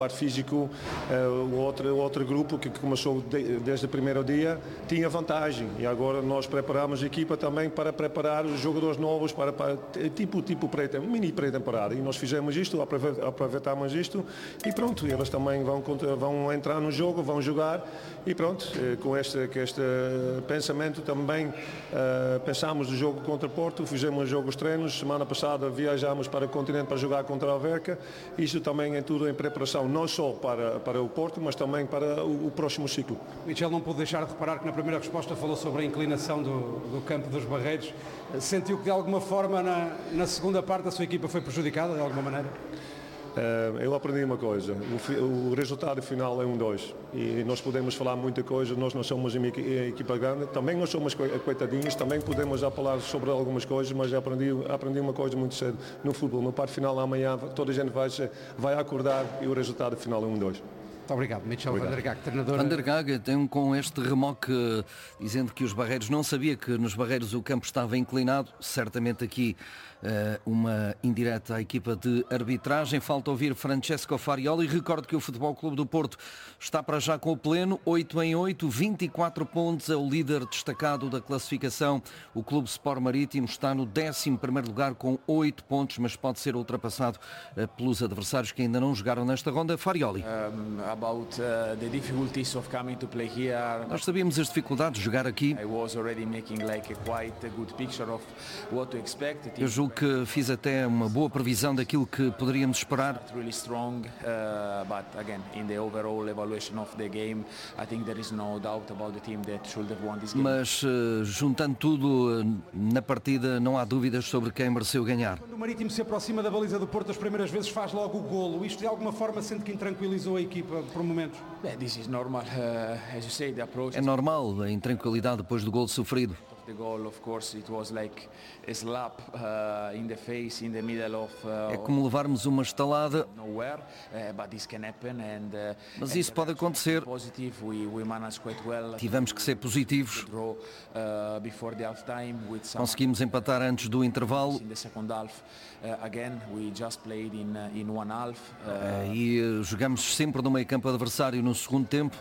parte físico, o outro grupo que começou desde o primeiro dia tinha vantagem e agora nós preparamos a equipa também para preparar os jogadores novos para tipo mini pré-temporada, e nós fizemos isto, aproveitamos isto e pronto, eles também vão entrar no jogo, vão jogar e pronto, com este pensamento também pensamos no jogo contra Porto, fizemos jogos treinos, semana passada viajamos para o continente para jogar contra a Alverca, isto também é tudo em preparação, não só para o Porto, mas também para o próximo ciclo. Michel, não pude deixar de reparar que na primeira resposta falou sobre a inclinação do campo dos Barreiros. Sentiu que de alguma forma na segunda parte a sua equipa foi prejudicada de alguma maneira? Eu aprendi uma coisa, o resultado final é 1-2 e nós podemos falar muita coisa, nós não somos uma equipa grande, também nós somos coitadinhos, também podemos já falar sobre algumas coisas, mas aprendi uma coisa muito cedo no futebol, no parte final amanhã toda a gente vai acordar e o resultado final é 1-2. Muito obrigado, Michel Van der Gaag, treinador. Van der Gaag tem com este remoque dizendo que os Barreiros, não sabia que nos Barreiros o campo estava inclinado, certamente aqui uma indireta à equipa de arbitragem. Falta ouvir Francesco Farioli. Recordo que o Futebol Clube do Porto está para já com o pleno, 8-8, 24 pontos, é o líder destacado da classificação. O Clube Sport Marítimo está no 11º lugar com 8 pontos, mas pode ser ultrapassado pelos adversários que ainda não jogaram nesta ronda. Farioli. Nós sabíamos as dificuldades de jogar aqui. Eu julgo que fiz até uma boa previsão daquilo que poderíamos esperar. Mas juntando tudo na partida não há dúvidas sobre quem mereceu ganhar. Quando o Marítimo se aproxima da baliza do Porto as primeiras vezes faz logo o golo. Isto de alguma forma sente que intranquilizou a equipa por momentos? É normal a intranquilidade depois do golo sofrido. É como levarmos uma estalada, mas isso pode acontecer. Tivemos que ser positivos. Conseguimos empatar antes do intervalo. E jogamos sempre no meio campo adversário no segundo tempo.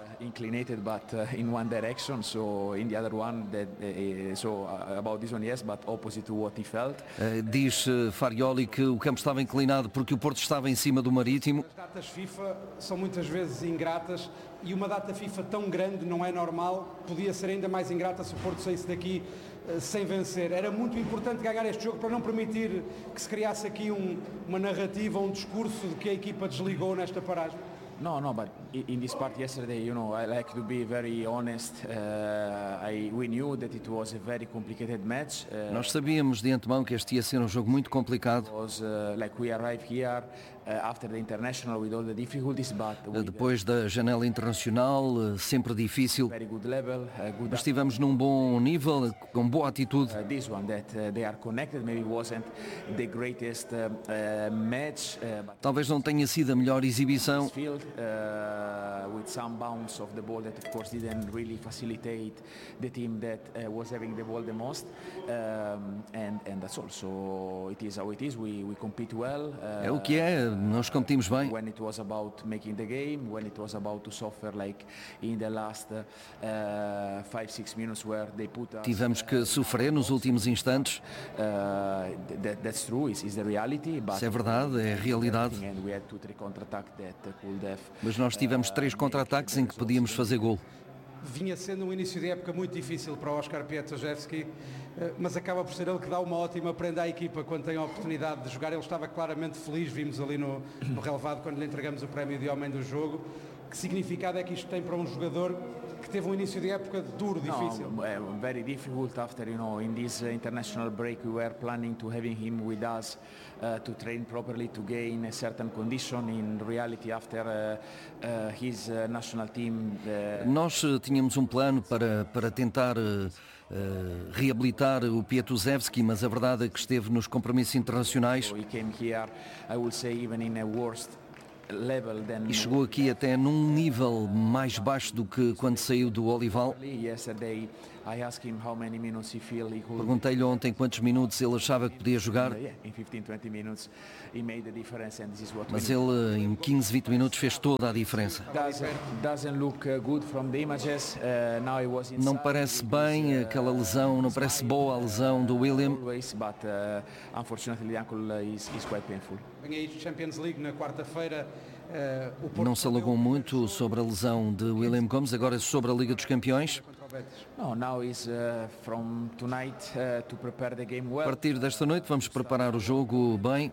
Diz Farioli que o campo estava inclinado porque o Porto estava em cima do Marítimo. As datas FIFA são muitas vezes ingratas e uma data FIFA tão grande não é normal. Podia ser ainda mais ingrata se o Porto saísse daqui sem vencer. Era muito importante ganhar este jogo para não permitir que se criasse aqui uma narrativa, um discurso de que a equipa desligou nesta paragem. No, but in this part yesterday, I like to be very honest. We knew that it was a very complicated match. Nós sabíamos de antemão que este ia ser um jogo muito complicado. We arrived here after the international with all the difficulties, but depois da janela internacional, sempre difícil. Very good level, good. Mas estivemos num bom nível, com boa atitude. This one that they are connected maybe wasn't the greatest match. Talvez não tenha sido a melhor exibição. With some bounce of the ball that of course didn't really facilitate the team that was having the ball the most, and that's all. So it is how it is. We compete well. É o que é, nós competimos bem. When it was about making the game, when it was about to suffer like in the last 5-6 minutes where they put us. Tivemos que sofrer nos últimos instantes. That's true. Is the reality. Isso é verdade, é a realidade. And we had 2-3 counter-attack that could have. Mas nós tivemos 3 contra-ataques em que podíamos fazer gol. Vinha sendo um início de época muito difícil para o Oskar Piętrzewski, mas acaba por ser ele que dá uma ótima prenda à equipa quando tem a oportunidade de jogar. Ele estava claramente feliz, vimos ali no relevado quando lhe entregamos o prémio de homem do jogo. Que significado é que isto tem para um jogador que teve um início de época duro, difícil? Very difficult after, in this international break we were planning to having him with us to train properly, to gain a certain condition. In reality after his national team. Nós tínhamos um plano para tentar reabilitar o Piętrzewski, mas a verdade é que esteve nos compromissos internacionais. So he came here, I will say even in a worst level than. E chegou aqui até num nível mais baixo do que quando saiu do Olival. Yesterday I asked him how many minutes he feel he could. Perguntei-lhe ontem quantos minutos ele achava que podia jogar. In 15, 20 minutes he made the difference, and this is what. Mas ele em 15, 20 minutos fez toda a diferença. Doesn't look good from the images. Now he was inside. Não parece bem aquela lesão, não parece boa a lesão do William. But unfortunately the ankle is quite painful. Vem aí Champions League na quarta-feira. Não se alongou muito sobre a lesão de William Gomes, agora sobre a Liga dos Campeões. No, now is from tonight to prepare the game well. A partir desta noite vamos preparar o jogo bem.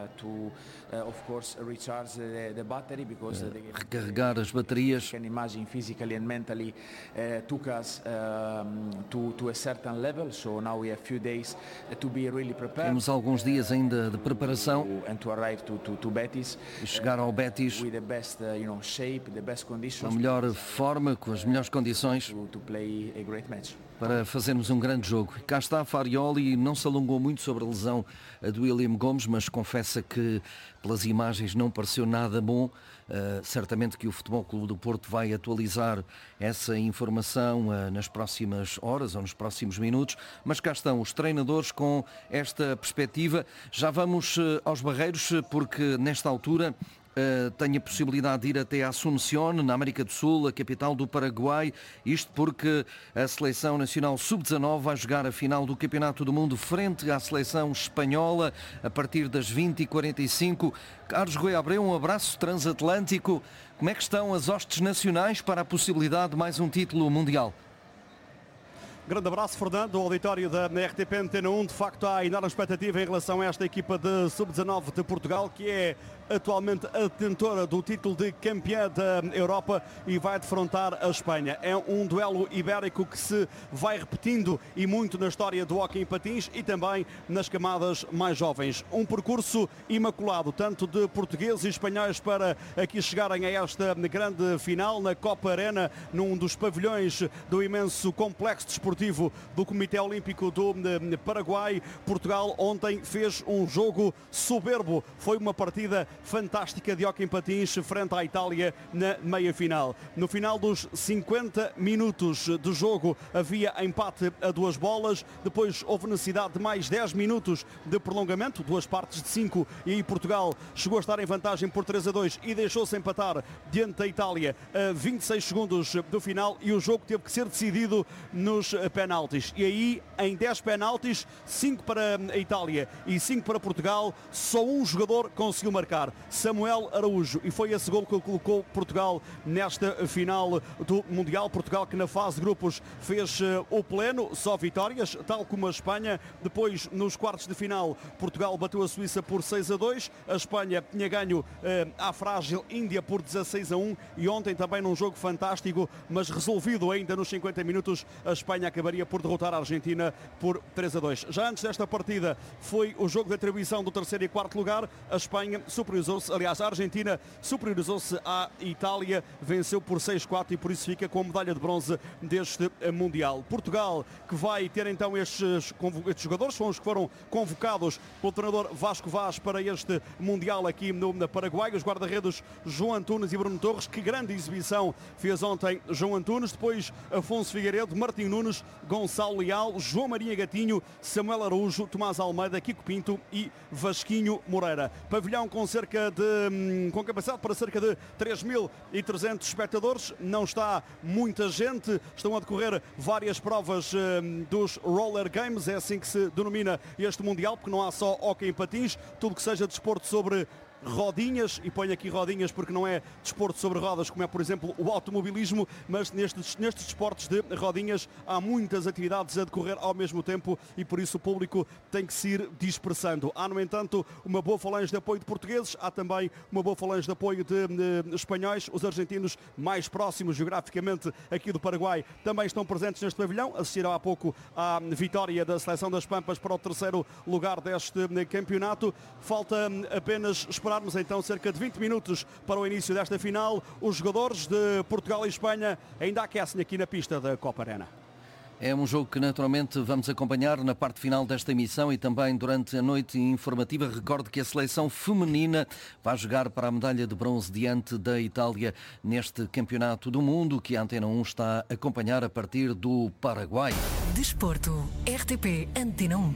Of course recharge the battery because recarregar as baterias. Can imagine physically and mentally took us to a certain level, so now we have few days to be really prepared. Temos alguns dias ainda de preparação and to arrive to Betis. E chegar ao Betis with the best shape, the best conditions. Na melhor forma, com as melhores condições. To play a great match. Para fazermos um grande jogo. Cá está Farioli, não se alongou muito sobre a lesão do William Gomes, mas confessa que pelas imagens não pareceu nada bom. Certamente que o Futebol Clube do Porto vai atualizar essa informação nas próximas horas ou nos próximos minutos, mas cá estão os treinadores com esta perspectiva. Já vamos aos Barreiros, porque nesta altura tenho a possibilidade de ir até Asunción, na América do Sul, a capital do Paraguai, isto porque a Seleção Nacional Sub-19 vai jogar a final do Campeonato do Mundo frente à Seleção Espanhola a partir das 20h45. Carlos Rui Abreu, um abraço transatlântico. Como é que estão as hostes nacionais para a possibilidade de mais um título mundial? Grande abraço, Fernando, o auditório da RTP Antena 1. De facto, há enorme expectativa em relação a esta equipa de Sub-19 de Portugal, que é atualmente a detentora do título de campeã da Europa e vai defrontar a Espanha. É um duelo ibérico que se vai repetindo e muito na história do hóquei em patins e também nas camadas mais jovens. Um percurso imaculado, tanto de portugueses e espanhóis, para aqui chegarem a esta grande final na Copa Arena, num dos pavilhões do imenso complexo desportivo do Comitê Olímpico do Paraguai. Portugal ontem fez um jogo soberbo. Foi uma partida fantástica de hóquei em patins frente à Itália na meia-final. No final dos 50 minutos do jogo havia empate a 2 bolas, depois houve necessidade de mais 10 minutos de prolongamento, 2 partes de 5, e aí Portugal chegou a estar em vantagem por 3-2 e deixou-se empatar diante da Itália a 26 segundos do final, e o jogo teve que ser decidido nos penaltis. E aí, em 10 penaltis, 5 para a Itália e 5 para Portugal, só um jogador conseguiu marcar, Samuel Araújo, e foi esse gol que colocou Portugal nesta final do Mundial. Portugal que na fase de grupos fez o pleno, só vitórias, tal como a Espanha. Depois, nos quartos de final, Portugal bateu a Suíça por 6-2, a Espanha tinha ganho à frágil Índia por 16-1, e ontem também num jogo fantástico, mas resolvido ainda nos 50 minutos, a Espanha acabaria por derrotar a Argentina por 3-2. Já antes desta partida foi o jogo de atribuição do terceiro e quarto lugar. A Espanha superiorizou-se, aliás, a Argentina superiorizou-se à Itália, venceu por 6-4 e por isso fica com a medalha de bronze deste Mundial. Portugal, que vai ter então estes jogadores, são os que foram convocados pelo treinador Vasco Vaz para este Mundial aqui no Paraguai. Os guarda-redes João Antunes e Bruno Torres. Que grande exibição fez ontem João Antunes. Depois Afonso Figueiredo, Martim Nunes, Gonçalo Leal, João Maria Gatinho, Samuel Araújo, Tomás Almeida, Kiko Pinto e Vasquinho Moreira. Pavilhão com capacidade para cerca de 3.300 espectadores. Não está muita gente. Estão a decorrer várias provas dos Roller Games. É assim que se denomina este Mundial, porque não há só hóquei em patins. Tudo que seja desporto sobre rodinhas, e ponho aqui rodinhas porque não é desporto sobre rodas, como é, por exemplo, o automobilismo, mas nestes desportos de rodinhas há muitas atividades a decorrer ao mesmo tempo e por isso o público tem que se ir dispersando. Há, no entanto, uma boa falange de apoio de portugueses, há também uma boa falange de apoio de espanhóis. Os argentinos, mais próximos geograficamente aqui do Paraguai, também estão presentes neste pavilhão. Assistiram há pouco à vitória da Seleção das Pampas para o terceiro lugar deste campeonato. Falta apenas esperarmos então cerca de 20 minutos para o início desta final. Os jogadores de Portugal e Espanha ainda aquecem aqui na pista da Copa Arena. É um jogo que naturalmente vamos acompanhar na parte final desta emissão e também durante a noite informativa. Recordo que a seleção feminina vai jogar para a medalha de bronze diante da Itália neste Campeonato do Mundo que a Antena 1 está a acompanhar a partir do Paraguai. Desporto, RTP Antena 1.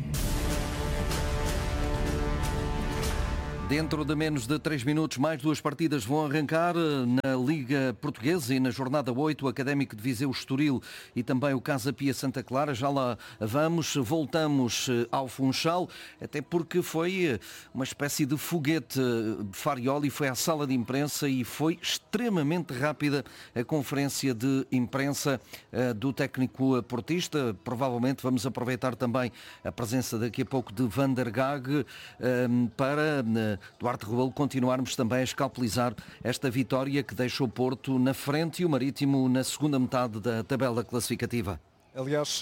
Dentro de menos de 3 minutos, mais 2 partidas vão arrancar na Liga Portuguesa e na jornada 8, o Académico de Viseu Estoril e também o Casa Pia Santa Clara. Já lá vamos, voltamos ao Funchal, até porque foi uma espécie de foguete. Farioli foi à sala de imprensa e foi extremamente rápida a conferência de imprensa do técnico portista. Provavelmente vamos aproveitar também a presença daqui a pouco de Van der Gaag para Duarte Rebelo continuarmos também a escalpelizar esta vitória que deixou o Porto na frente e o Marítimo na segunda metade da tabela classificativa. Aliás,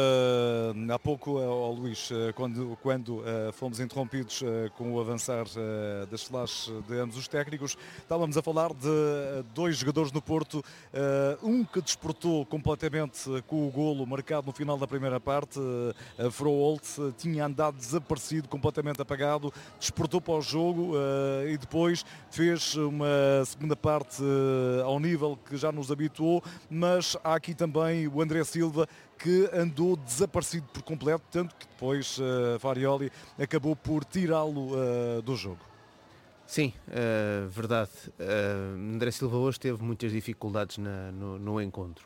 há pouco, Luís, quando fomos interrompidos com o avançar das flashes de ambos os técnicos, estávamos a falar de 2 jogadores no Porto, um que despertou completamente com o golo marcado no final da primeira parte, Froholt, tinha andado desaparecido, completamente apagado, despertou para o jogo e depois fez uma segunda parte ao nível que já nos habituou, mas há aqui também o André Silva, que andou desaparecido por completo, tanto que depois Farioli acabou por tirá-lo do jogo. Sim, verdade. André Silva hoje teve muitas dificuldades no encontro.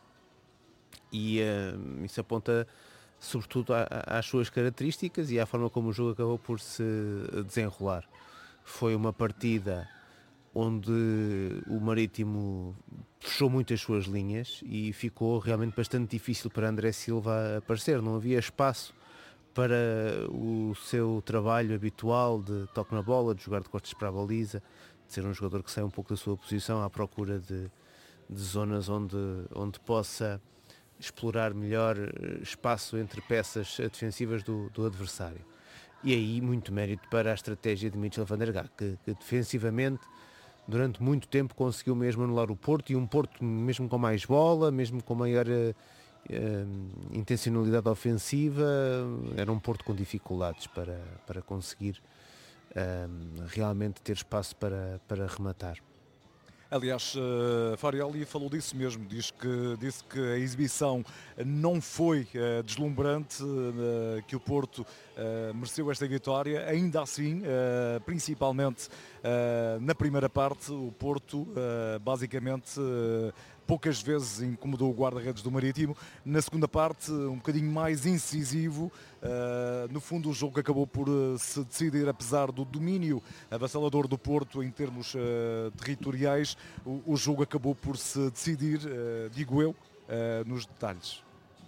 E isso aponta sobretudo às suas características e à forma como o jogo acabou por se desenrolar. Foi uma partida onde o Marítimo fechou muito as suas linhas e ficou realmente bastante difícil para André Silva aparecer. Não havia espaço para o seu trabalho habitual de toque na bola, de jogar de costas para a baliza, de ser um jogador que sai um pouco da sua posição à procura de zonas onde possa explorar melhor espaço entre peças defensivas do adversário. E aí muito mérito para a estratégia de Michel Van der Gaag, que defensivamente durante muito tempo conseguiu mesmo anular o Porto, e um Porto mesmo com mais bola, mesmo com maior intencionalidade ofensiva, era um Porto com dificuldades para conseguir realmente ter espaço para rematar. Aliás, Farioli falou disso mesmo, disse que a exibição não foi deslumbrante, que o Porto mereceu esta vitória. Ainda assim, principalmente na primeira parte, o Porto basicamente poucas vezes incomodou o guarda-redes do Marítimo. Na segunda parte, um bocadinho mais incisivo. No fundo, o jogo acabou por se decidir, apesar do domínio avassalador do Porto em termos territoriais, o jogo acabou por se decidir, digo eu, nos detalhes.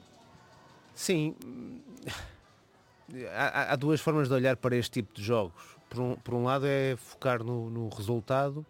Sim, há 2 formas de olhar para este tipo de jogos. Por um lado é focar no resultado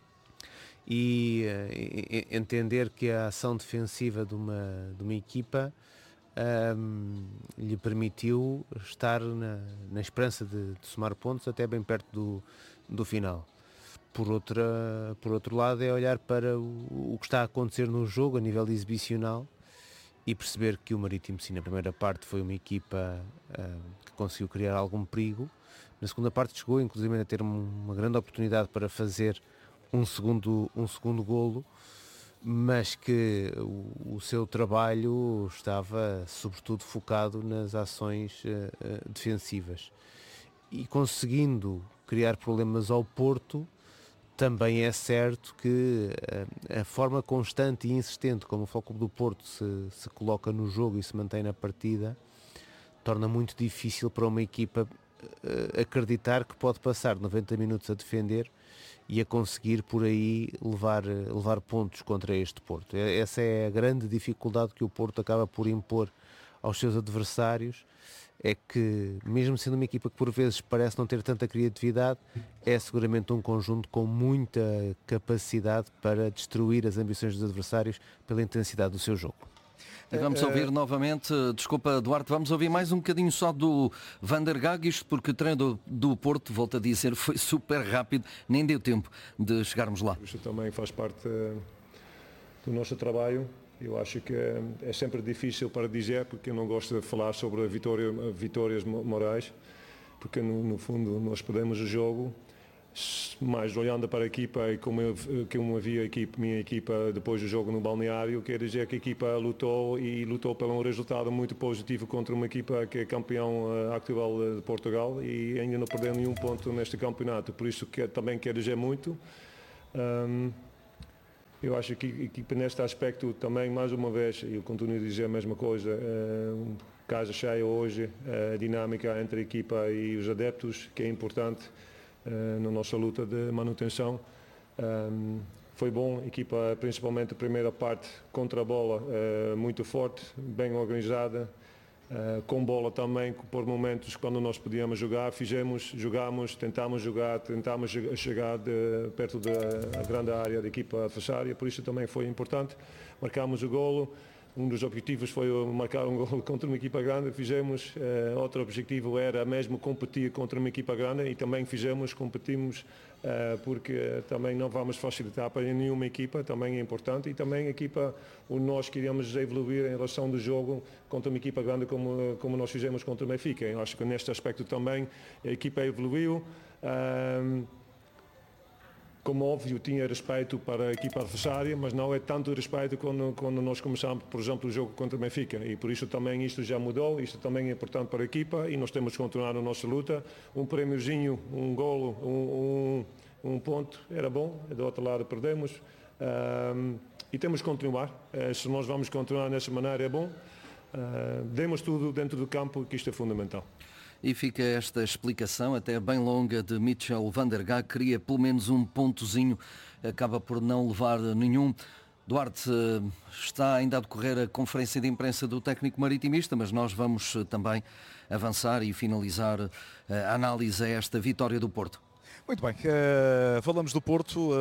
e entender que a ação defensiva de uma equipa lhe permitiu estar na esperança de somar pontos até bem perto do final. Por outro lado é olhar para o que está a acontecer no jogo a nível exibicional e perceber que o Marítimo, sim, na primeira parte foi uma equipa que conseguiu criar algum perigo. Na segunda parte chegou inclusive a ter uma grande oportunidade para fazer um segundo golo, mas que o seu trabalho estava sobretudo focado nas ações defensivas. E conseguindo criar problemas ao Porto, também é certo que a forma constante e insistente como o Futebol Clube do Porto se coloca no jogo e se mantém na partida, torna muito difícil para uma equipa acreditar que pode passar 90 minutos a defender e a conseguir por aí levar pontos contra este Porto. Essa é a grande dificuldade que o Porto acaba por impor aos seus adversários, é que mesmo sendo uma equipa que por vezes parece não ter tanta criatividade, é seguramente um conjunto com muita capacidade para destruir as ambições dos adversários pela intensidade do seu jogo. E vamos ouvir novamente, desculpa Duarte, vamos ouvir mais um bocadinho só do Van der Gaag, isto porque o treino do Porto, volto a dizer, foi super rápido, nem deu tempo de chegarmos lá. Isto também faz parte do nosso trabalho, Eu acho que é sempre difícil para dizer, porque eu não gosto de falar sobre vitórias morais, porque no fundo nós perdemos o jogo, mas olhando para a equipa e como eu vi minha equipa depois do jogo no balneário, quer dizer que a equipa lutou por um resultado muito positivo contra uma equipa que é campeão atual de Portugal e ainda não perdeu nenhum ponto neste campeonato, por isso que também quer dizer muito. Eu acho que a equipa neste aspecto também, mais uma vez, eu continuo a dizer a mesma coisa, casa cheia hoje, a dinâmica entre a equipa e os adeptos, que é importante na nossa luta de manutenção. Foi bom, a equipa, principalmente a primeira parte, contra a bola, muito forte, bem organizada, com bola também, por momentos quando nós podíamos jogar, jogámos, tentámos chegar perto da grande área da equipa adversária, por isso também foi importante. Marcámos o golo, um dos objetivos foi marcar um golo contra uma equipa grande, fizemos. Outro objetivo era mesmo competir contra uma equipa grande e também competimos, porque também não vamos facilitar para nenhuma equipa, também é importante, e também a equipa, nós queríamos evoluir em relação do jogo contra uma equipa grande como nós fizemos contra o Benfica. Eu acho que neste aspecto também a equipa evoluiu. Como óbvio, tinha respeito para a equipa adversária, mas não é tanto respeito quando nós começamos, por exemplo, o jogo contra o Benfica. E por isso também isto já mudou, isto também é importante para a equipa e nós temos que continuar a nossa luta. Um prémiozinho, um golo, um ponto era bom, do outro lado perdemos. E temos que continuar. Se nós vamos continuar dessa maneira é bom. Demos tudo dentro do campo, que isto é fundamental. E fica esta explicação, até bem longa, de Mitchell van der Gaag. Queria pelo menos um pontozinho, acaba por não levar nenhum. Duarte, está ainda a decorrer a conferência de imprensa do técnico maritimista, mas nós vamos também avançar e finalizar a análise a esta vitória do Porto. Muito bem, falamos do Porto,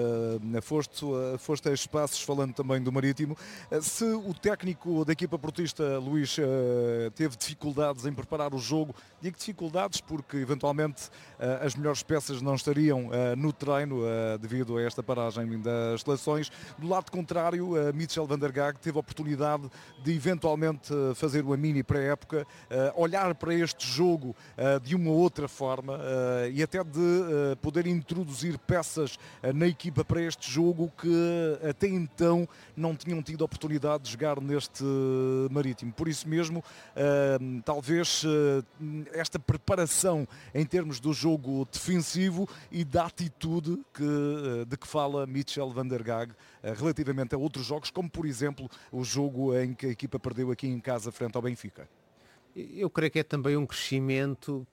foste a estes passos falando também do Marítimo. Se o técnico da equipa portista, Luís, teve dificuldades em preparar o jogo, digo dificuldades porque eventualmente as melhores peças não estariam no treino devido a esta paragem das seleções. Do lado contrário, Mitchell van der Gaag teve a oportunidade de eventualmente fazer uma mini pré-época, olhar para este jogo de uma outra forma e até de poder introduzir peças na equipa para este jogo que até então não tinham tido a oportunidade de jogar neste Marítimo. Por isso mesmo, talvez esta preparação em termos do jogo defensivo e da atitude de que fala Mitchell van der Gaag relativamente a outros jogos, como por exemplo o jogo em que a equipa perdeu aqui em casa frente ao Benfica. Eu creio que é também um crescimento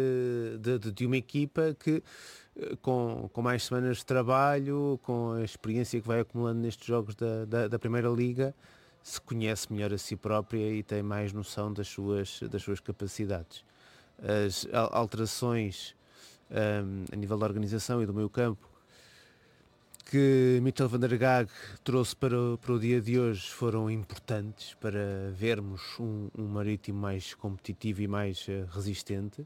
de uma equipa que, com mais semanas de trabalho, com a experiência que vai acumulando nestes jogos da Primeira Liga, se conhece melhor a si própria e tem mais noção das suas capacidades. As alterações a nível da organização e do meio-campo que Mitchell van der Gaag trouxe para o dia de hoje foram importantes para vermos um Marítimo mais competitivo e mais resistente.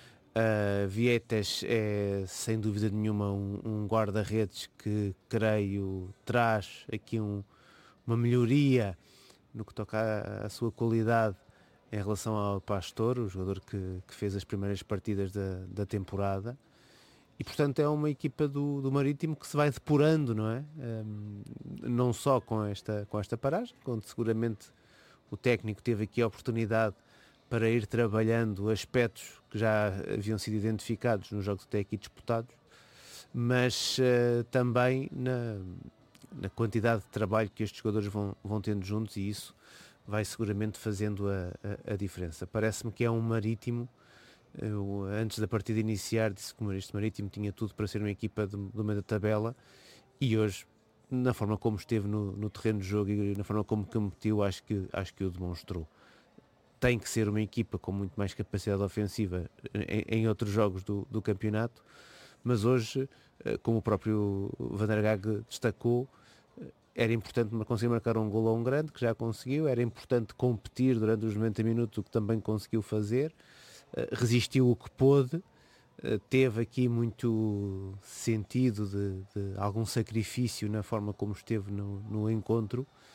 Vietas é sem dúvida nenhuma um guarda-redes que creio traz aqui uma melhoria no que toca à sua qualidade em relação ao Pastor, o jogador que fez as primeiras partidas da temporada. E, portanto, é uma equipa do Marítimo que se vai depurando, não é? Não só com esta paragem, quando seguramente o técnico teve aqui a oportunidade para ir trabalhando aspectos que já haviam sido identificados nos jogos até aqui disputados, mas também na quantidade de trabalho que estes jogadores vão tendo juntos, e isso vai seguramente fazendo a diferença. Parece-me que é um Marítimo. Eu, antes da partida iniciar, disse que este Marítimo tinha tudo para ser uma equipa do meio da tabela, e hoje, na forma como esteve no terreno de jogo e na forma como competiu, acho que o demonstrou. Tem que ser uma equipa com muito mais capacidade ofensiva em outros jogos do campeonato, mas hoje, como o próprio Van der Gaag destacou, era importante conseguir marcar um golo a um grande, que já conseguiu, era importante competir durante os 90 minutos, o que também conseguiu fazer. Resistiu o que pôde, teve aqui muito sentido de algum sacrifício na forma como esteve no encontro,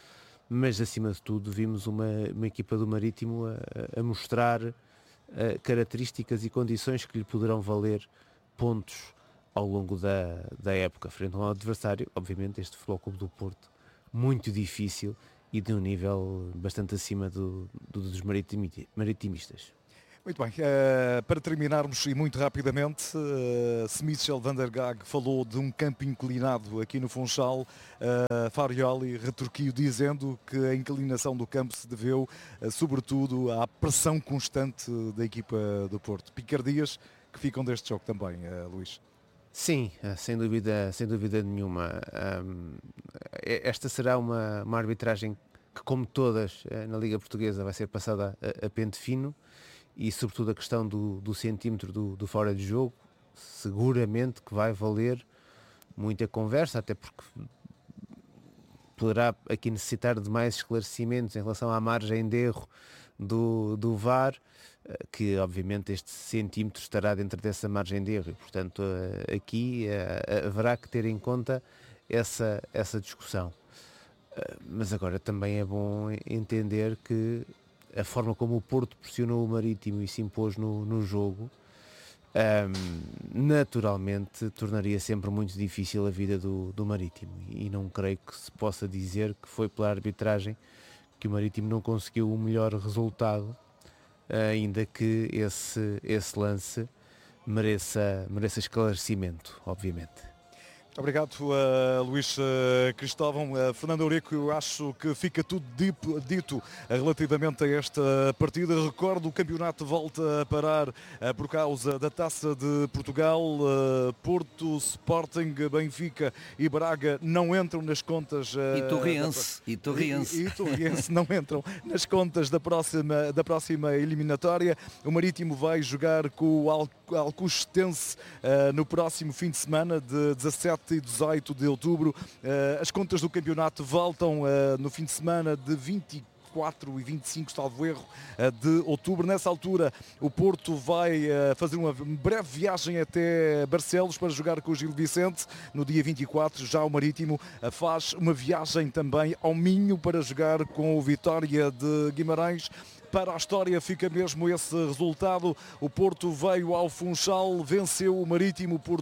mas acima de tudo vimos uma equipa do Marítimo a mostrar características e condições que lhe poderão valer pontos ao longo da época, frente a um adversário, obviamente este Futebol Clube do Porto, muito difícil e de um nível bastante acima dos maritimistas. Muito bem, para terminarmos e muito rapidamente, Michel van der Gaag falou de um campo inclinado aqui no Funchal. Farioli retorquiu dizendo que a inclinação do campo se deveu sobretudo à pressão constante da equipa do Porto. Picardias que ficam deste jogo também, Luís. Sim, sem dúvida nenhuma. Esta será uma arbitragem que, como todas na Liga Portuguesa, vai ser passada a pente fino. E sobretudo a questão do centímetro do fora de jogo, seguramente que vai valer muita conversa, até porque poderá aqui necessitar de mais esclarecimentos em relação à margem de erro do VAR, que obviamente este centímetro estará dentro dessa margem de erro e portanto aqui haverá que ter em conta essa discussão. Mas agora também é bom entender que a forma como o Porto pressionou o Marítimo e se impôs no jogo, naturalmente tornaria sempre muito difícil a vida do Marítimo. E não creio que se possa dizer que foi pela arbitragem que o Marítimo não conseguiu o melhor resultado, ainda que esse lance mereça esclarecimento, obviamente. Obrigado, Luís Cristóvão. Fernando Eurico, eu acho que fica tudo dito relativamente a esta partida. Recordo, o campeonato volta a parar por causa da Taça de Portugal. Porto, Sporting, Benfica e Braga não entram nas contas. E Torriense não entram nas contas da próxima eliminatória. O Marítimo vai jogar com o Alcochete no próximo fim de semana, de 17 e 18 de outubro. As contas do campeonato voltam no fim de semana de 24 e 25, salvo erro, de outubro. Nessa altura, o Porto vai fazer uma breve viagem até Barcelos para jogar com o Gil Vicente. No dia 24, já o Marítimo faz uma viagem também ao Minho para jogar com o Vitória de Guimarães. Para a história fica mesmo esse resultado. O Porto veio ao Funchal, venceu o Marítimo por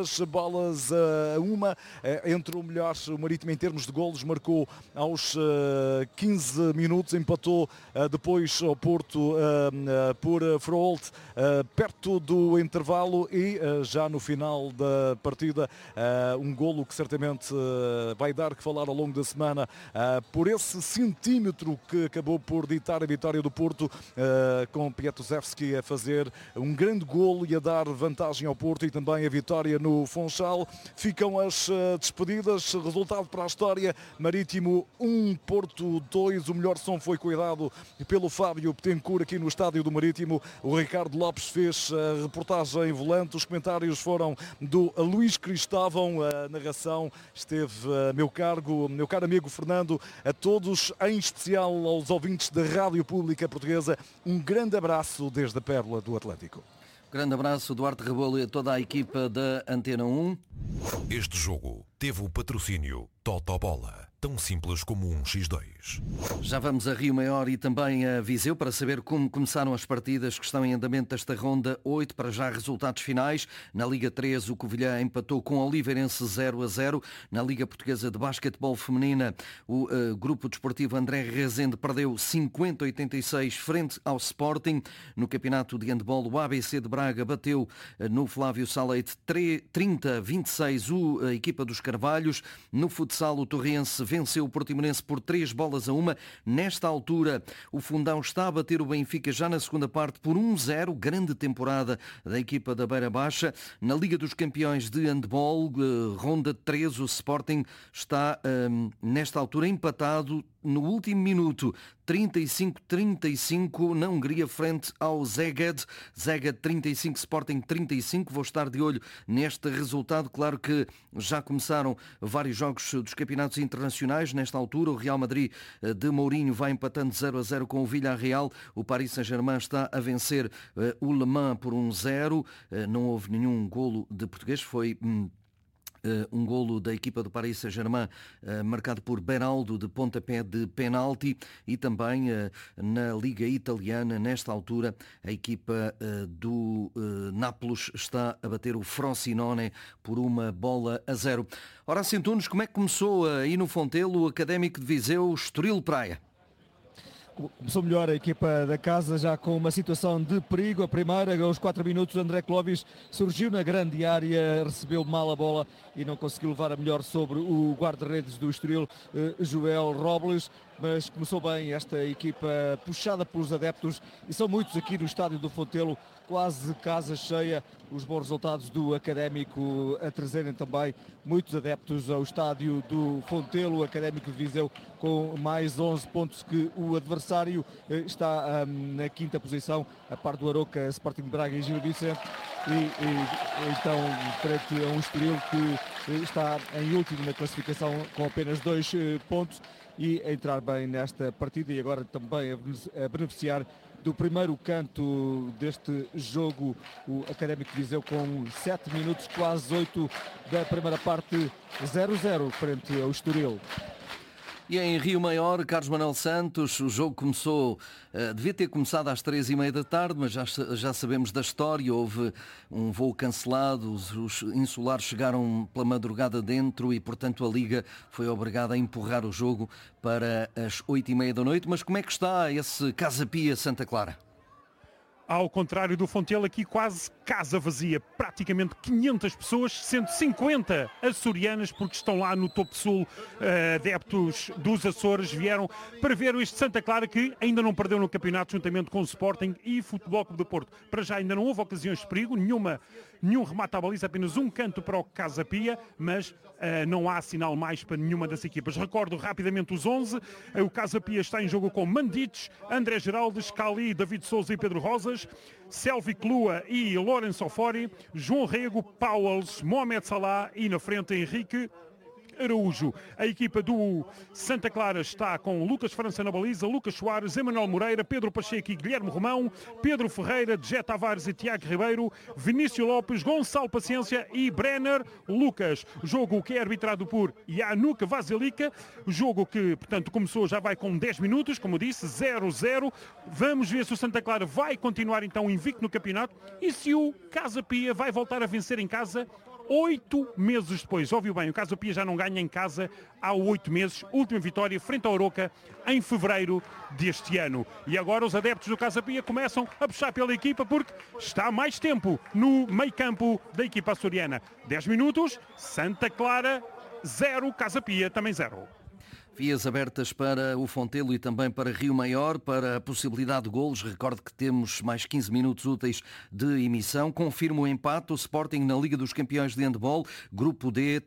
2-1. Entre o melhor, o Marítimo em termos de golos marcou aos 15 minutos, empatou depois ao Porto por Froholt perto do intervalo e já no final da partida um golo que certamente vai dar que falar ao longo da semana por esse centímetro que acabou por ditar a vitória do Porto, com Piatusevski a fazer um grande golo e a dar vantagem ao Porto e também a vitória no Funchal. Ficam as despedidas, resultado para a história: Marítimo 1, Porto 2. O melhor som foi cuidado pelo Fábio Betancourt aqui no estádio do Marítimo. O Ricardo Lopes fez a reportagem volante, os comentários foram do Luís Cristóvão, a narração esteve a meu cargo, meu caro amigo Fernando. A todos, em especial aos ouvintes da Rádio Pública Portuguesa, um grande abraço desde a Pérola do Atlântico. Grande abraço, Duarte Rebolo, e a toda a equipa da Antena 1. Este jogo teve o patrocínio Totobola, tão simples como um X2. Já vamos a Rio Maior e também a Viseu para saber como começaram as partidas que estão em andamento desta ronda 8. Para já, resultados finais. Na Liga 3, o Covilhã empatou com o Oliveirense 0-0. Na Liga Portuguesa de Basquetebol Feminina, o Grupo Desportivo André Rezende perdeu 50-86 frente ao Sporting. No Campeonato de Handball, o ABC de Braga bateu no Flávio Saleite 30-26 a equipa dos Carvalhos. No futsal, o Torriense venceu o Portimonense por 3-1. Nesta altura, o Fundão está a bater o Benfica já na segunda parte por 1-0. Grande temporada da equipa da Beira Baixa. Na Liga dos Campeões de Handball, ronda 3, o Sporting está nesta altura empatado no último minuto, 35-35 na Hungria frente ao Szeged. Szeged 35, Sporting 35. Vou estar de olho neste resultado. Claro que já começaram vários jogos dos campeonatos internacionais. Nesta altura, o Real Madrid de Mourinho vai empatando 0-0 com o Villarreal. O Paris Saint-Germain está a vencer o Le Mans por 1-0. Não houve nenhum golo de português. Foi um golo da equipa do Paris Saint-Germain marcado por Beraldo de pontapé de penalti, e também na Liga Italiana, nesta altura, a equipa do Nápoles está a bater o Frosinone por 1-0. Horácio Antunes, como é que começou aí no Fontelo o Académico de Viseu Estoril Praia? Começou melhor a equipa da casa, já com uma situação de perigo. A primeira, aos 4 minutos, André Clovis surgiu na grande área, recebeu mal a bola e não conseguiu levar a melhor sobre o guarda-redes do Estoril, Joel Robles. Mas começou bem esta equipa, puxada pelos adeptos, e são muitos aqui no estádio do Fontelo, quase casa cheia. Os bons resultados do Académico a trazerem também muitos adeptos ao estádio do Fontelo. O Académico de Viseu com mais 11 pontos que o adversário, está na 5ª posição, a par do Aroca, Sporting de Braga e Gil Vicente, e então frente a um Estoril que está em último na classificação com apenas 2 pontos, e a entrar bem nesta partida, e agora também a beneficiar do primeiro canto deste jogo, o Académico de Viseu com 7 minutos, quase 8 da primeira parte, 0-0 frente ao Estoril. E em Rio Maior, Carlos Manuel Santos, o jogo começou, devia ter começado às 3h30 da tarde, mas já sabemos da história. Houve um voo cancelado, os insulares chegaram pela madrugada dentro e, portanto, a Liga foi obrigada a empurrar o jogo para as 8h30 da noite. Mas como é que está esse Casa Pia Santa Clara? Ao contrário do Fontelo, aqui quase casa vazia, praticamente 500 pessoas, 150 açorianas, porque estão lá no topo sul, adeptos dos Açores, vieram para ver este Santa Clara, que ainda não perdeu no campeonato, juntamente com o Sporting e Futebol Clube do Porto. Para já ainda não houve ocasiões de perigo, nenhum remate à baliza, apenas um canto para o Casa Pia, mas não há sinal mais para nenhuma das equipas. Recordo rapidamente os 11, o Casa Pia está em jogo com Mandites, André Geraldes, Cali, David Souza e Pedro Rosas, Selvig Lua e Lourenço Ofori, João Rego, Pauls, Mohamed Salah e na frente Henrique Araújo. A equipa do Santa Clara está com Lucas França na baliza, Lucas Soares, Emanuel Moreira, Pedro Pacheco e Guilherme Romão, Pedro Ferreira, Jé Tavares e Tiago Ribeiro, Vinícius Lopes, Gonçalo Paciência e Brenner Lucas. Jogo que é arbitrado por Januka Vasilica, jogo que, portanto, começou, já vai com 10 minutos, como eu disse, 0-0. Vamos ver se o Santa Clara vai continuar então invicto no campeonato e se o Casa Pia vai voltar a vencer em casa 8 meses depois. Ouviu bem, o Casa Pia já não ganha em casa há 8 meses. Última vitória frente ao Aroca em fevereiro deste ano. E agora os adeptos do Casa Pia começam a puxar pela equipa, porque está mais tempo no meio campo da equipa açoriana. 10 minutos, Santa Clara 0, Casa Pia também 0. Vias abertas para o Fontelo e também para Rio Maior, para a possibilidade de golos. Recordo que temos mais 15 minutos úteis de emissão. Confirma o empate, o Sporting na Liga dos Campeões de Handball, Grupo D,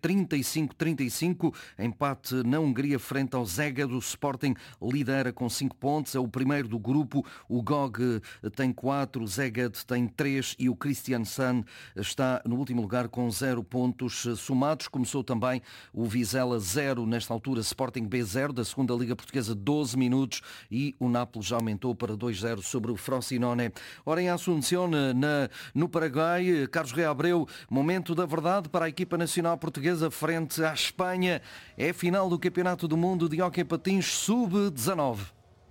35-35. Empate na Hungria frente ao Szeged. O Sporting lidera com 5 pontos, é o primeiro do grupo. O GOG tem 4, o Szeged tem 3 e o Kristiansand está no último lugar com 0 pontos somados. Começou também o Vizela 0, nesta altura Sporting B 0, da segunda Liga Portuguesa, 12 minutos, e o Nápoles já aumentou para 2-0 sobre o Frosinone. Ora, em Assunção, no Paraguai, Carlos Rei Abreu, momento da verdade para a equipa nacional portuguesa frente à Espanha. É a final do Campeonato do Mundo de Hóquei Patins Sub-19.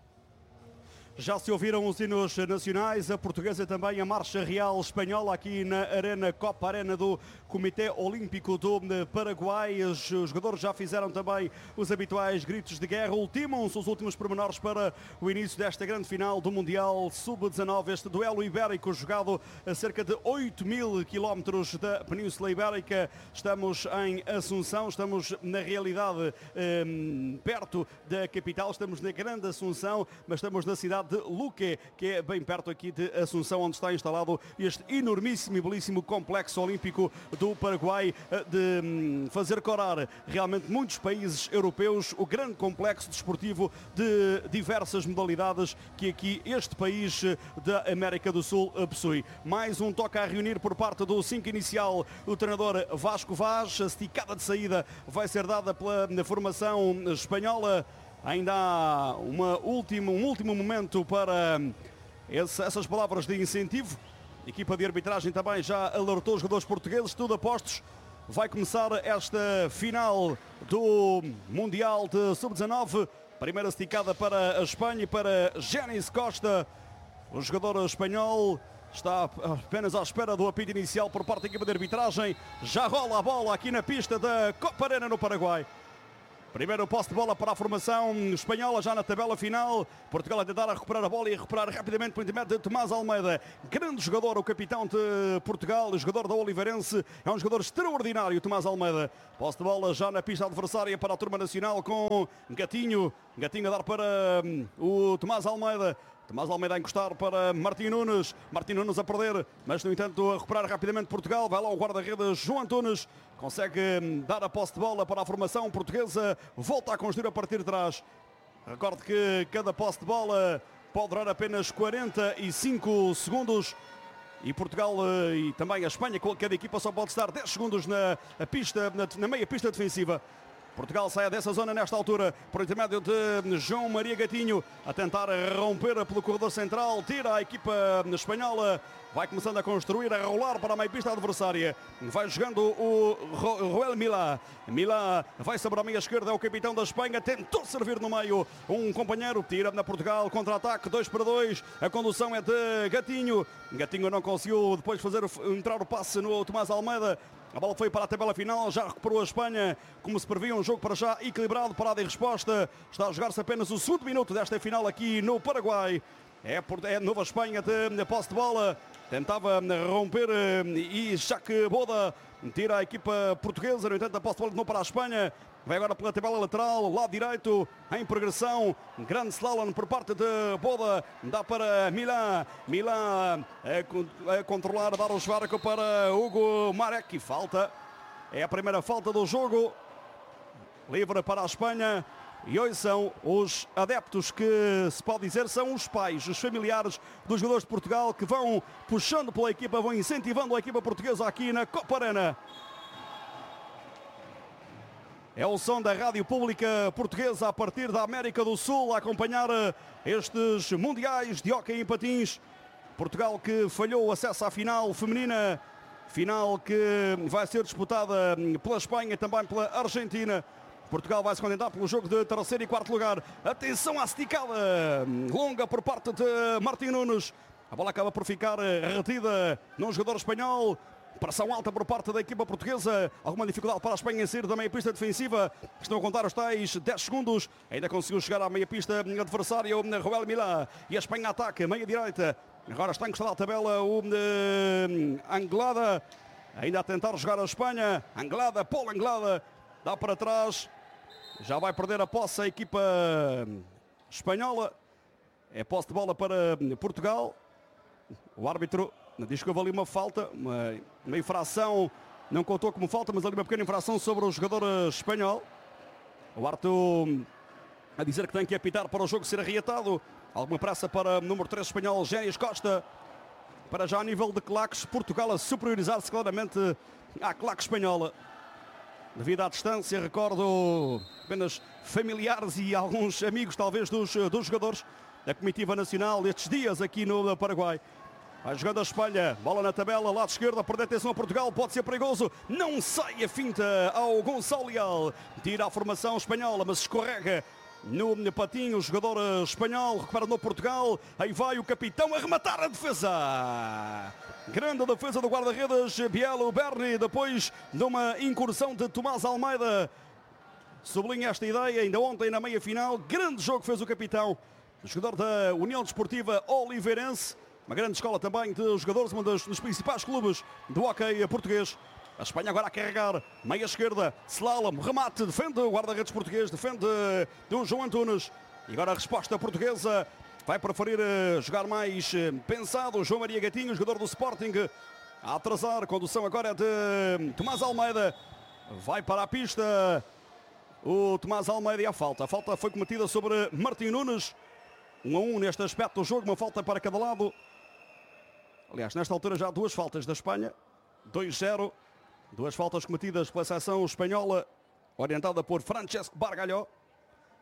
Já se ouviram os hinos nacionais, a portuguesa também, a marcha real espanhola aqui na Arena, Copa Arena do Comitê Olímpico do Paraguai. Os jogadores já fizeram também os habituais gritos de guerra. Ultimam-se os últimos pormenores para o início desta grande final do Mundial Sub-19. Este duelo ibérico jogado a cerca de 8.000 quilómetros da Península Ibérica. Estamos em Assunção, estamos na realidade perto da capital, estamos na grande Assunção, mas estamos na cidade de Luque, que é bem perto aqui de Assunção, onde está instalado este enormíssimo e belíssimo complexo olímpico do Paraguai, de fazer corar realmente muitos países europeus, o grande complexo desportivo de diversas modalidades que aqui este país da América do Sul possui. Mais um toque a reunir por parte do 5 inicial, o treinador Vasco Vaz. A esticada de saída vai ser dada pela formação espanhola. Ainda há um último momento para essas palavras de incentivo. A equipa de arbitragem também já alertou os jogadores portugueses, tudo a postos vai começar esta final do Mundial de Sub-19. Primeira esticada para a Espanha e para Genís Costa. O jogador espanhol está apenas à espera do apito inicial por parte da equipa de arbitragem. Já rola a bola aqui na pista da Copa Arena no Paraguai. Primeiro posse de bola para a formação espanhola, já na tabela final. Portugal a tentar recuperar a bola e recuperar rapidamente por intermédio de Tomás Almeida. Grande jogador, o capitão de Portugal, o jogador da Oliveirense. É um jogador extraordinário, Tomás Almeida. Posse de bola já na pista adversária para a turma nacional com Gatinho. Gatinho a dar para o Tomás Almeida. Tomás Almeida a encostar para Martim Nunes. Martim Nunes a perder, mas no entanto a recuperar rapidamente Portugal. Vai lá o guarda-redes João Antunes. Consegue dar a posse de bola para a formação portuguesa. Volta a construir a partir de trás. Recorde que cada posse de bola pode durar apenas 45 segundos. E Portugal e também a Espanha, cada equipa só pode estar 10 segundos na meia pista defensiva. Portugal sai dessa zona nesta altura, por intermédio de João Maria Gatinho, a tentar romper pelo corredor central, tira a equipa espanhola, vai começando a construir, a rolar para a meia pista adversária, vai jogando o Ruel Milá. Milá vai sobre a meia esquerda, é o capitão da Espanha, tentou servir no meio, um companheiro, tira na Portugal, contra-ataque, 2-2, a condução é de Gatinho. Gatinho não conseguiu depois entrar o passe no Tomás Almeida. A bola foi para a tabela final, já recuperou a Espanha, como se previa, um jogo para já equilibrado, parada e resposta. Está a jogar-se apenas o segundo minuto desta final aqui no Paraguai. É Nova Espanha de posse de bola, tentava romper e Jacques Boda tira a equipa portuguesa, no entanto a posse de bola de novo para a Espanha. Vai agora pela tabela lateral, lado direito, em progressão. Grande slalom por parte de Boda. Dá para Milá. Milá a controlar, a dar o esbarco para Hugo Marek. Falta. É a primeira falta do jogo. Livre para a Espanha. E hoje são os adeptos que, se pode dizer, são os pais, os familiares dos jogadores de Portugal que vão puxando pela equipa, vão incentivando a equipa portuguesa aqui na Copa Arena. É o som da Rádio Pública Portuguesa a partir da América do Sul a acompanhar estes mundiais de hóquei em patins. Portugal que falhou o acesso à final feminina, final que vai ser disputada pela Espanha e também pela Argentina. Portugal vai se contentar pelo jogo de terceiro e quarto lugar. Atenção à esticada longa por parte de Martim Nunes. A bola acaba por ficar retida num jogador espanhol. Pressão alta por parte da equipa portuguesa. Alguma dificuldade para a Espanha em sair da meia pista defensiva. Estão a contar os tais 10 segundos. Ainda conseguiu chegar à meia pista adversária o Ruel Milá. E a Espanha ataca, meia direita. Agora está encostado à tabela o Anglada. Ainda a tentar jogar a Espanha. Anglada, Paul Anglada. Dá para trás. Já vai perder a posse a equipa espanhola. É posse de bola para Portugal. O árbitro diz que houve ali uma falta, uma infração, não contou como falta, mas ali uma pequena infração sobre o jogador espanhol. O árbitro a dizer que tem que apitar para o jogo ser arreatado. Alguma pressa para o número 3 espanhol, Genís Costa. Para já a nível de claques, Portugal a superiorizar-se claramente à claque espanhola. Devido à distância, recordo apenas familiares e alguns amigos talvez dos jogadores da comitiva nacional destes dias aqui no Paraguai. Vai jogando a Espanha, bola na tabela, lado esquerdo, a perder atenção a Portugal, pode ser perigoso, não sai a finta ao Gonçalo Leal, tira a formação espanhola, mas escorrega no patinho, o jogador espanhol, recupera no Portugal, aí vai o capitão a rematar a defesa. Grande defesa do guarda-redes Bielo Berni, depois de uma incursão de Tomás Almeida. Sublinha esta ideia, ainda ontem na meia-final, grande jogo fez o capitão, o jogador da União Desportiva Oliveirense. Uma grande escola também de jogadores, um dos principais clubes do hóquei português. A Espanha agora a carregar, meia esquerda, slalom, remate, defende o guarda-redes português, defende o João Antunes. E agora a resposta portuguesa vai preferir jogar mais pensado. João Maria Gatinho, jogador do Sporting, a atrasar. Condução agora é de Tomás Almeida. Vai para a pista o Tomás Almeida e a falta. A falta foi cometida sobre Martim Nunes. 1-1 neste aspecto do jogo, uma falta para cada lado. Aliás, nesta altura já duas faltas da Espanha, 2-0, duas faltas cometidas pela seleção espanhola, orientada por Francesc Bargalló.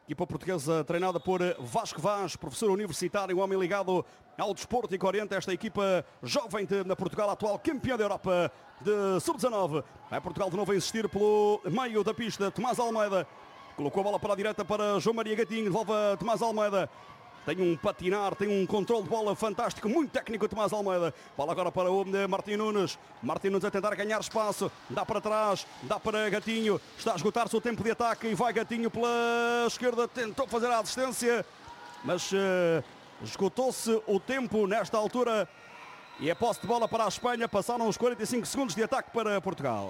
Equipa portuguesa treinada por Vasco Vaz, professor universitário, um homem ligado ao desporto e que orienta esta equipa jovem de Portugal, atual campeã da Europa de Sub-19. Vai Portugal de novo a insistir pelo meio da pista. Tomás Almeida colocou a bola para a direita para João Maria Gatinho, devolve a Tomás Almeida. Tem um patinar, tem um controle de bola fantástico, muito técnico Tomás Almeida. Bola agora para o Martim Nunes. Martim Nunes a tentar ganhar espaço. Dá para trás, dá para Gatinho. Está a esgotar-se o tempo de ataque e vai Gatinho pela esquerda. Tentou fazer a assistência, mas esgotou-se o tempo nesta altura. E é posse de bola para a Espanha. Passaram os 45 segundos de ataque para Portugal.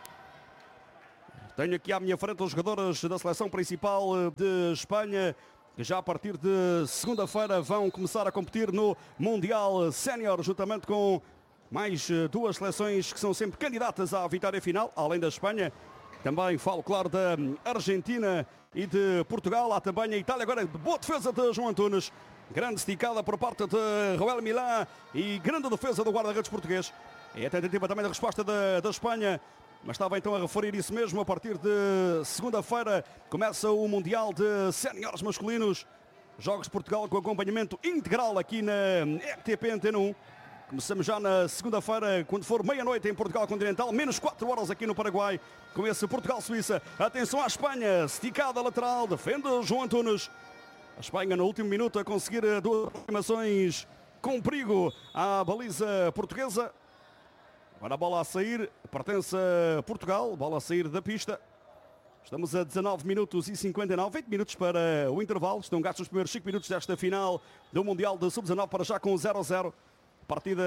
Tenho aqui à minha frente os jogadores da seleção principal de Espanha, que já a partir de segunda-feira vão começar a competir no Mundial Sénior, juntamente com mais duas seleções que são sempre candidatas à vitória final, além da Espanha. Também falo, claro, da Argentina e de Portugal. Há também a Itália. Agora, boa defesa de João Antunes. Grande esticada por parte de Joel Milá e grande defesa do guarda-redes português. É a tentativa também da resposta da Espanha. Mas estava então a referir isso mesmo. A partir de segunda-feira começa o Mundial de Séniores masculinos. Jogos de Portugal com acompanhamento integral aqui na RTP Antena 1. Começamos já na segunda-feira, quando for meia-noite em Portugal Continental, menos 4 horas aqui no Paraguai, com esse Portugal-Suíça. Atenção à Espanha, esticada lateral, defende João Antunes. A Espanha no último minuto a conseguir duas aproximações com perigo à baliza portuguesa. Agora a bola a sair, pertence a Portugal, bola a sair da pista. Estamos a 19 minutos e 59, 20 minutos para o intervalo. Estão gastos os primeiros 5 minutos desta final do Mundial de Sub-19, para já com 0-0. Partida,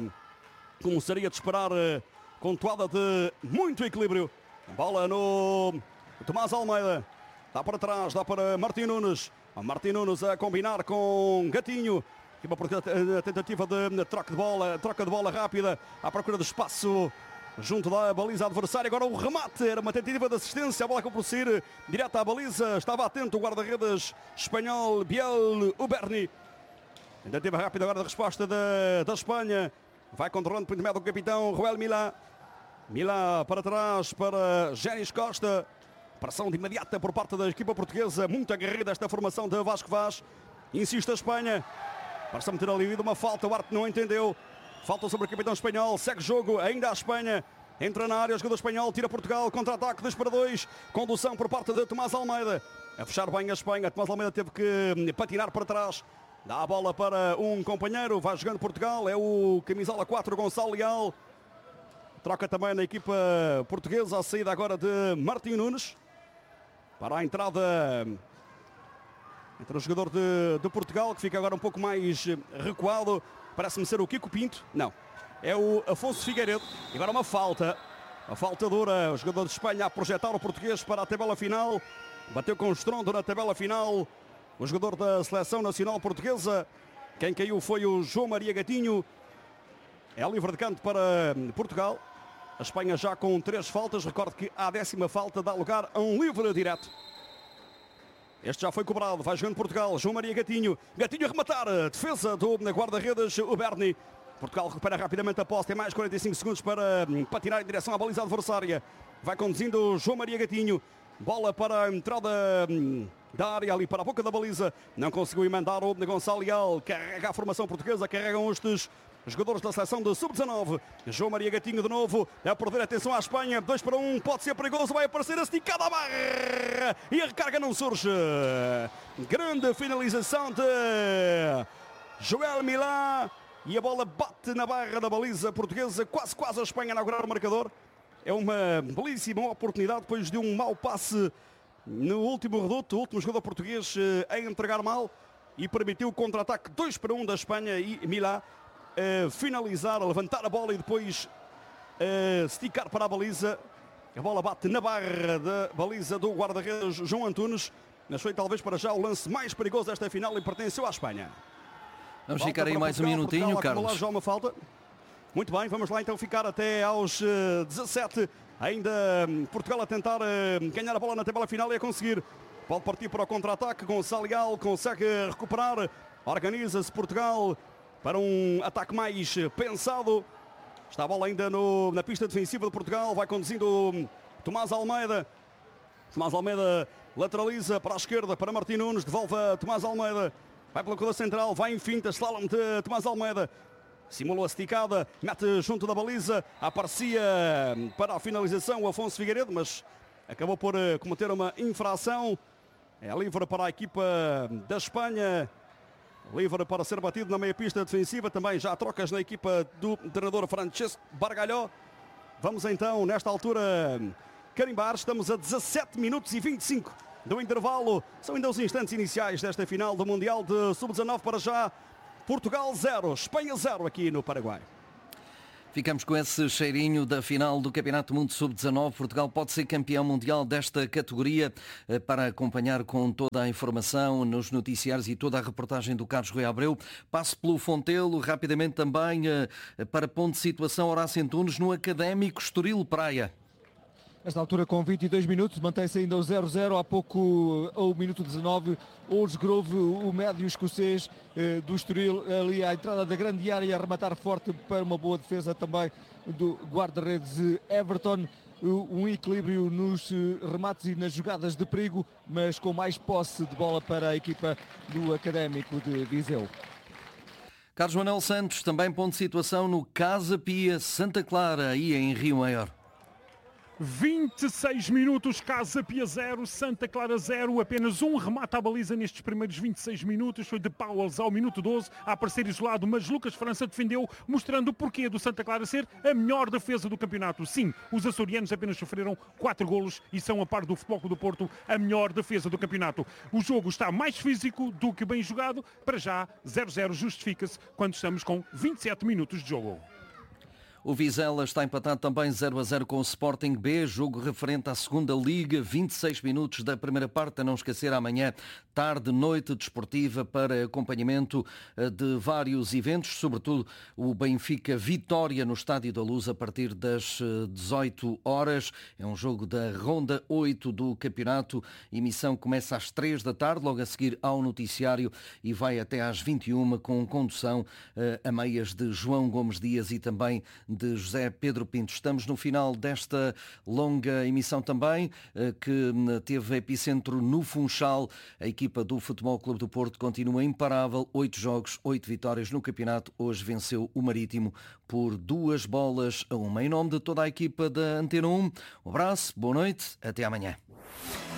como seria de esperar, com toada de muito equilíbrio. Bola no Tomás Almeida. Dá para trás, dá para Martim Nunes. Martim Nunes a combinar com Gatinho. A tentativa de troca de bola rápida à procura de espaço junto da baliza adversária. Agora o remate, era uma tentativa de assistência, a bola que por sair direto à baliza. Estava atento o guarda-redes espanhol Biel Uberni. Tentativa rápida agora da resposta da Espanha. Vai controlando por intermédio do capitão Joel Milá. Milá para trás para Génis Costa. Pressão de imediata por parte da equipa portuguesa. Muito aguerrida esta formação de Vasco Vaz. Insiste a Espanha. Parece-me ter ali uma falta, o árbitro não entendeu. Falta sobre o capitão espanhol, segue jogo, ainda a Espanha. Entra na área, o jogador espanhol, tira Portugal, contra-ataque, 2-2. Condução por parte de Tomás Almeida. A fechar bem a Espanha, Tomás Almeida teve que patinar para trás. Dá a bola para um companheiro, vai jogando Portugal, é o camisola 4, Gonçalo Leal. Troca também na equipa portuguesa, a saída agora de Martim Nunes. Para a entrada entre o jogador de Portugal, que fica agora um pouco mais recuado. Parece-me ser o Kiko Pinto. Não, é o Afonso Figueiredo. E agora uma falta. A falta dura. O jogador de Espanha a projetar o português para a tabela final. Bateu com estrondo na tabela final o jogador da Seleção Nacional Portuguesa. Quem caiu foi o João Maria Gatinho. É livre de canto para Portugal. A Espanha já com 3 faltas. Recordo que a 10ª falta dá lugar a um livre direto. Este já foi cobrado, vai jogando Portugal, João Maria Gatinho. Gatinho a rematar, defesa do guarda-redes Uberni. Portugal recupera rapidamente a posse, tem mais 45 segundos para patinar em direção à baliza adversária. Vai conduzindo João Maria Gatinho. Bola para a entrada da área, ali para a boca da baliza. Não conseguiu emendar o Gonçalo Leal. Carrega a formação portuguesa, carregam estes jogadores da seleção de Sub-19. João Maria Gatinho de novo a perder atenção à Espanha. 2-1, pode ser perigoso, vai aparecer a esticada à barra e a recarga não surge. Grande finalização de Joel Milá e a bola bate na barra da baliza portuguesa. Quase a Espanha a inaugurar o marcador. É uma belíssima oportunidade depois de um mau passe no último reduto. O último jogador português a entregar mal e permitiu o contra-ataque 2-1 da Espanha e Milá finalizar, a levantar a bola e depois esticar para a baliza. A bola bate na barra da baliza do guarda-redes João Antunes. Mas foi talvez para já o lance mais perigoso desta final e pertenceu à Espanha. Vamos ficar aí mais um minutinho, Carlos. Já uma falta. Muito bem, vamos lá então ficar até aos 17. Ainda Portugal a tentar ganhar a bola na tabela final e a conseguir. Pode partir para o contra-ataque. Gonçalo Leal consegue recuperar. Organiza-se Portugal para um ataque mais pensado. Está a bola ainda na pista defensiva de Portugal. Vai conduzindo Tomás Almeida. Tomás Almeida lateraliza para a esquerda, para Martim Nunes, devolve a Tomás Almeida. Vai pela corda central, vai em finta, slalom de Tomás Almeida. Simulou a esticada, mete junto da baliza, aparecia para a finalização o Afonso Figueiredo, mas acabou por cometer uma infração. É livre para a equipa da Espanha, livre para ser batido na meia pista defensiva. Também já há trocas na equipa do treinador Francesco Bargalhó. Vamos então, nesta altura, carimbar. Estamos a 17 minutos e 25 do intervalo. São ainda os instantes iniciais desta final do Mundial de Sub-19. Para já, Portugal 0, Espanha 0 aqui no Paraguai. Ficamos com esse cheirinho da final do Campeonato Mundo Sub-19. Portugal pode ser campeão mundial desta categoria. Para acompanhar com toda a informação nos noticiários e toda a reportagem do Carlos Rui Abreu, passo pelo Fontelo, rapidamente também para ponto de situação Horácio Antunes no Académico Estoril Praia. Nesta altura, com 22 minutos, mantém-se ainda o 0-0. Há pouco, ao minuto 19, Oles Grove, o médio escocês do Estoril, ali à entrada da grande área, a rematar forte para uma boa defesa também do guarda-redes Everton. Um equilíbrio nos remates e nas jogadas de perigo, mas com mais posse de bola para a equipa do Académico de Viseu. Carlos Manuel Santos, também ponto de situação no Casa Pia Santa Clara, aí em Rio Maior. 26 minutos, Casa Pia 0, Santa Clara 0, apenas um remate à baliza nestes primeiros 26 minutos, foi de Pauls ao minuto 12, a aparecer isolado, mas Lucas França defendeu, mostrando o porquê do Santa Clara ser a melhor defesa do campeonato. Sim, os açorianos apenas sofreram 4 golos e são, a par do Futebol Clube do Porto, a melhor defesa do campeonato. O jogo está mais físico do que bem jogado, para já 0-0 justifica-se quando estamos com 27 minutos de jogo. O Vizela está empatado também 0-0 com o Sporting B, jogo referente à segunda Liga, 26 minutos da primeira parte, a não esquecer amanhã, tarde, noite desportiva para acompanhamento de vários eventos, sobretudo o Benfica Vitória no Estádio da Luz a partir das 18 horas. É um jogo da Ronda 8 do campeonato, emissão começa às 3 da tarde, logo a seguir ao noticiário e vai até às 21 com condução a meias de João Gomes Dias e também de José Pedro Pinto. Estamos no final desta longa emissão também, que teve epicentro no Funchal. A equipa do Futebol Clube do Porto continua imparável, 8 jogos, 8 vitórias no campeonato. Hoje venceu o Marítimo por 2-1. Em nome de toda a equipa da Antena 1, um abraço, boa noite, até amanhã.